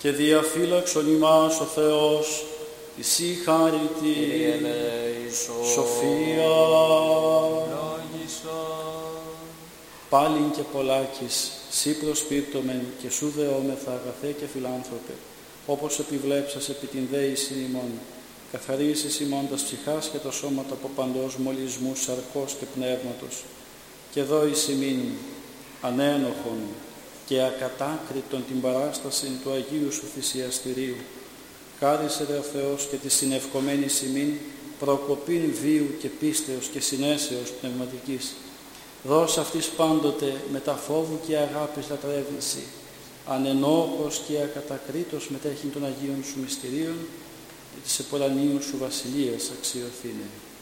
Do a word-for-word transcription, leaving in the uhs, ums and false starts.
και διαφύλαξον ημάς ο Θεός, της η χάρητη σοφία. Πάλιν και πολλάκις, σύ προσπίπτομεν και σου δεόμεθα αγαθέ και φιλάνθρωπε, όπως επιβλέψας επί την δέησιν ημών, καθαρίζεις ημών τας ψυχάς και τα σώματα από παντός μολυσμού σαρκός και πνεύματος, και δώεις ημίν ανένοχον και ακατάκριτον την παράσταση του Αγίου σου θυσιαστηρίου. Χάρισε δε ο Θεός και τη συνευκομένη ημίν προκοπήν βίου και πίστεως και συνέσεως πνευματικής. Δώσ' αυτής πάντοτε με τα φόβου και αγάπης λατρεύνηση, ανενόχος και ακατακρίτως μετέχει των Αγίων σου μυστηρίων και της επορανίου σου βασιλείας αξιοθήνε.